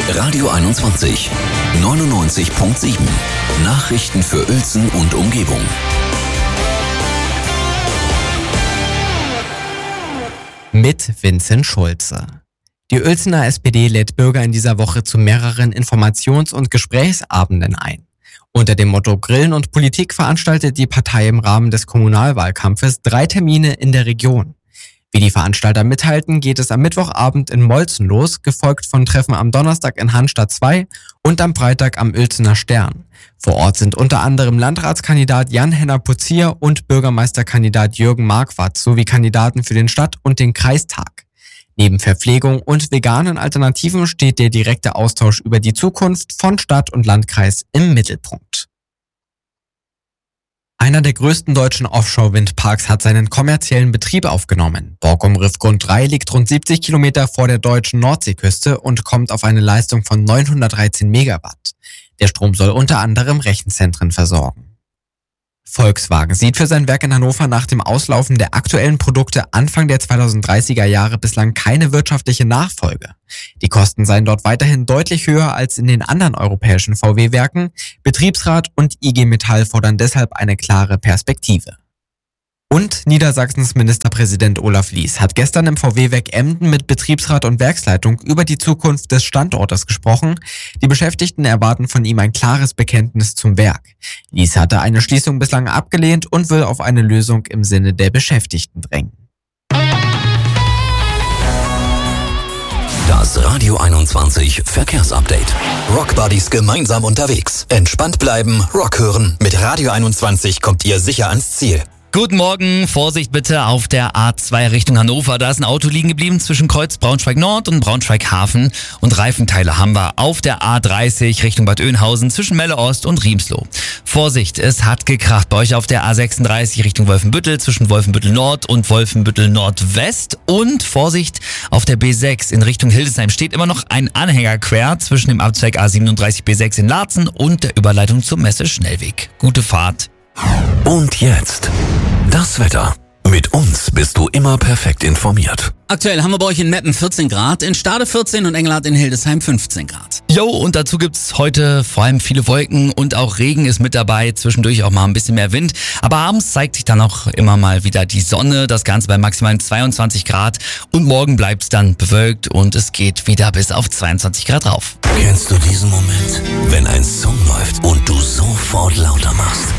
Radio 21, 99.7. Nachrichten für Uelzen und Umgebung. Mit Vincent Schulze. Die Uelzener SPD lädt Bürger in dieser Woche zu mehreren Informations- und Gesprächsabenden ein. Unter dem Motto Grillen und Politik veranstaltet die Partei im Rahmen des Kommunalwahlkampfes 3 Termine in der Region. Wie die Veranstalter mitteilten, geht es am Mittwochabend in Molzen los, gefolgt von Treffen am Donnerstag in Hanstatt 2 und am Freitag am Uelzener Stern. Vor Ort sind unter anderem Landratskandidat Jan-Henner Putzier und Bürgermeisterkandidat Jürgen Marquardt sowie Kandidaten für den Stadt- und den Kreistag. Neben Verpflegung und veganen Alternativen steht der direkte Austausch über die Zukunft von Stadt und Landkreis im Mittelpunkt. Einer der größten deutschen Offshore-Windparks hat seinen kommerziellen Betrieb aufgenommen. Borkum Riffgrund 3 liegt rund 70 Kilometer vor der deutschen Nordseeküste und kommt auf eine Leistung von 913 Megawatt. Der Strom soll unter anderem Rechenzentren versorgen. Volkswagen sieht für sein Werk in Hannover nach dem Auslaufen der aktuellen Produkte Anfang der 2030er Jahre bislang keine wirtschaftliche Nachfolge. Die Kosten seien dort weiterhin deutlich höher als in den anderen europäischen VW-Werken. Betriebsrat und IG Metall fordern deshalb eine klare Perspektive. Und Niedersachsens Ministerpräsident Olaf Lies hat gestern im VW-Werk Emden mit Betriebsrat und Werksleitung über die Zukunft des Standortes gesprochen. Die Beschäftigten erwarten von ihm ein klares Bekenntnis zum Werk. Lies hatte eine Schließung bislang abgelehnt und will auf eine Lösung im Sinne der Beschäftigten drängen. Das Radio 21 Verkehrsupdate. Rockbuddies gemeinsam unterwegs. Entspannt bleiben, Rock hören. Mit Radio 21 kommt ihr sicher ans Ziel. Guten Morgen, Vorsicht bitte auf der A2 Richtung Hannover. Da ist ein Auto liegen geblieben zwischen Kreuz Braunschweig Nord und Braunschweig Hafen. Und Reifenteile haben wir auf der A30 Richtung Bad Oeynhausen zwischen Melle Ost und Riemsloh. Vorsicht, es hat gekracht bei euch auf der A36 Richtung Wolfenbüttel zwischen Wolfenbüttel Nord und Wolfenbüttel Nordwest. Und Vorsicht auf der B6 in Richtung Hildesheim steht immer noch ein Anhänger quer zwischen dem Abzweig A37 B6 in Laatzen und der Überleitung zum Messe-Schnellweg. Gute Fahrt. Und jetzt das Wetter. Mit uns bist du immer perfekt informiert. Aktuell haben wir bei euch in Meppen 14 Grad, in Stade 14 und Engelhardt in Hildesheim 15 Grad. Jo, und dazu gibt's heute vor allem viele Wolken und auch Regen ist mit dabei, zwischendurch auch mal ein bisschen mehr Wind. Aber abends zeigt sich dann auch immer mal wieder die Sonne, das Ganze bei maximal 22 Grad. Und morgen bleibt's dann bewölkt und es geht wieder bis auf 22 Grad rauf. Kennst du diesen Moment, wenn ein Song läuft und du sofort lauter machst?